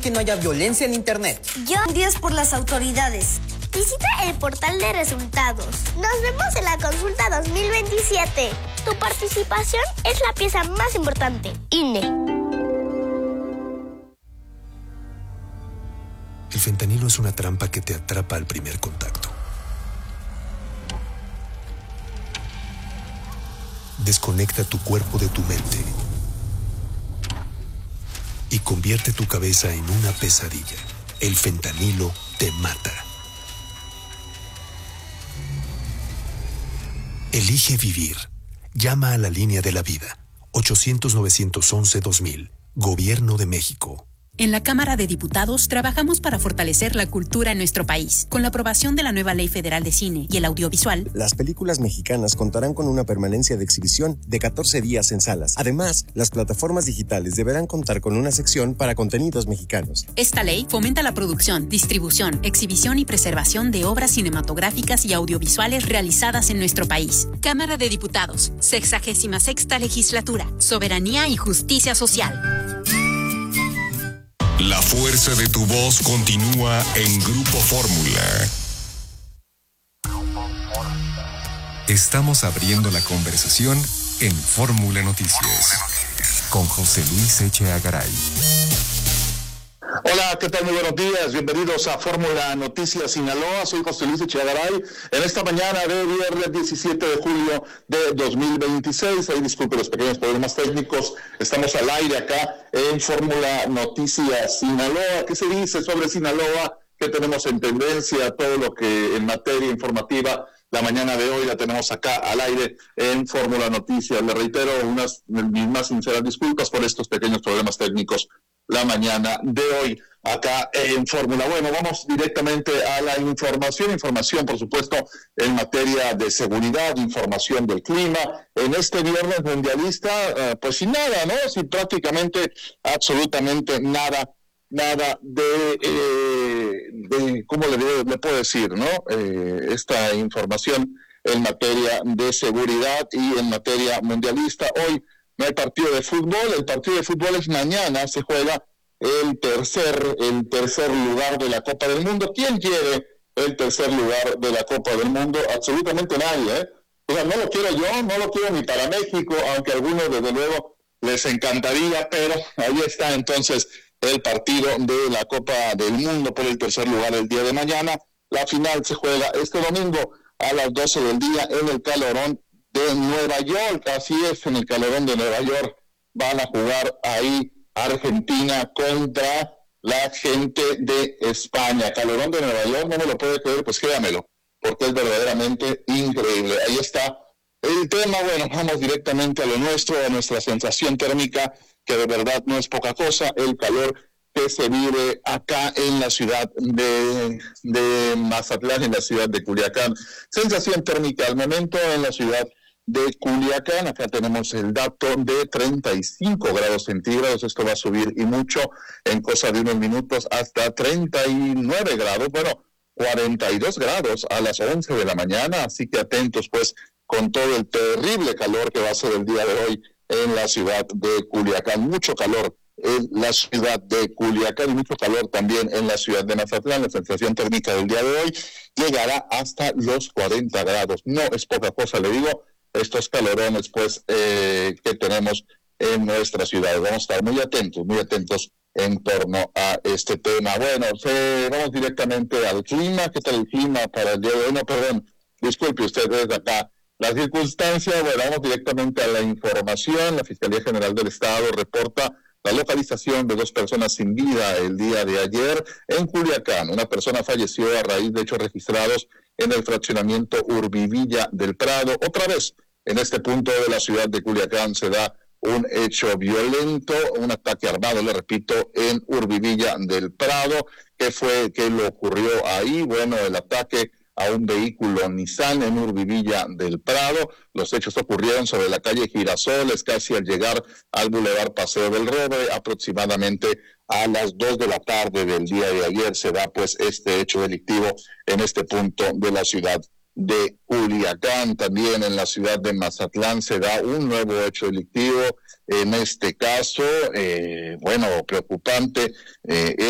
que no haya violencia en Internet. Yo 10 por las autoridades. Visita el portal de resultados. Nos vemos en la consulta 2027. Tu participación es la pieza más importante. INE. El fentanilo es una trampa que te atrapa al primer contacto. Desconecta tu cuerpo de tu mente y convierte tu cabeza en una pesadilla. El fentanilo te mata. Elige vivir. Llama a la línea de la vida. 800-911-2000. Gobierno de México. En la Cámara de Diputados trabajamos para fortalecer la cultura en nuestro país. Con la aprobación de la nueva Ley Federal de Cine y el Audiovisual, las películas mexicanas contarán con una permanencia de exhibición de 14 días en salas. Además, las plataformas digitales deberán contar con una sección para contenidos mexicanos. Esta ley fomenta la producción, distribución, exhibición y preservación de obras cinematográficas y audiovisuales realizadas en nuestro país. Cámara de Diputados, 66ª Legislatura, Soberanía y Justicia Social. La fuerza de tu voz continúa en Grupo Fórmula. Estamos abriendo la conversación en Fórmula Noticias con José Luis Echeagaray. Hola, ¿qué tal? Muy buenos días. Bienvenidos a Fórmula Noticias Sinaloa. Soy José Luis Echeagaray. En esta mañana de viernes 17 de julio de 2026. Ahí disculpe los pequeños problemas técnicos. Estamos al aire acá en Fórmula Noticias Sinaloa. ¿Qué se dice sobre Sinaloa? ¿Qué tenemos en tendencia? Todo lo que en materia informativa la mañana de hoy la tenemos acá al aire en Fórmula Noticias. Le reitero mis más sinceras disculpas por estos pequeños problemas técnicos la mañana de hoy acá en Fórmula. Bueno, vamos directamente a la información, por supuesto, en materia de seguridad, información del clima. En este viernes mundialista, pues sin nada, ¿no? Sin prácticamente absolutamente nada de ¿cómo le puedo decir, no? Esta información en materia de seguridad y en materia mundialista. Hoy no hay partido de fútbol. El partido de fútbol es mañana. Se juega el tercer lugar de la Copa del Mundo. ¿Quién quiere el tercer lugar de la Copa del Mundo? Absolutamente nadie, ¿eh? O sea, no lo quiero yo, no lo quiero ni para México, aunque a algunos desde luego les encantaría, pero ahí está entonces el partido de la Copa del Mundo por el tercer lugar el día de mañana. La final se juega este domingo a las 12 del día en el Calderón de Nueva York. Así es, en el Calderón de Nueva York van a jugar ahí Argentina contra la gente de España. Calderón de Nueva York, no me lo puede creer, pues créamelo, porque es verdaderamente increíble. Ahí está el tema. Bueno, vamos directamente a lo nuestro, a nuestra sensación térmica, que de verdad no es poca cosa, el calor que se vive acá en la ciudad de Mazatlán, en la ciudad de Culiacán. Sensación térmica al momento en la ciudad de Culiacán. Acá tenemos el dato de 35 grados centígrados. Esto va a subir y mucho en cosa de unos minutos hasta 39 grados. Bueno, 42 grados a las 11 de la mañana. Así que atentos pues con todo el terrible calor que va a ser el día de hoy en la ciudad de Culiacán. Mucho calor en la ciudad de Culiacán y mucho calor también en la ciudad de Mazatlán. La sensación térmica del día de hoy llegará hasta los 40 grados. No es poca cosa, le digo, estos calorones pues que tenemos en nuestra ciudad. Vamos a estar muy atentos en torno a este tema. Bueno, vamos directamente al clima. ¿Qué tal el clima para el día de hoy? No, perdón, disculpe usted desde acá. Las circunstancias, bueno, vamos directamente a la información. La Fiscalía General del Estado reporta la localización de 2 personas sin vida el día de ayer en Culiacán. Una persona falleció a raíz de hechos registrados en el fraccionamiento Urbivilla del Prado. Otra vez, en este punto de la ciudad de Culiacán se da un hecho violento, un ataque armado, le repito, en Urbivilla del Prado. ¿Qué le ocurrió ahí? Bueno, el ataque a un vehículo Nissan en Urbivilla del Prado. Los hechos ocurrieron sobre la calle Girasoles, casi al llegar al Boulevard Paseo del Roble, aproximadamente a las 2 de la tarde del día de ayer. Se da pues este hecho delictivo en este punto de la ciudad de Culiacán. También en la ciudad de Mazatlán se da un nuevo hecho delictivo, en este caso, preocupante,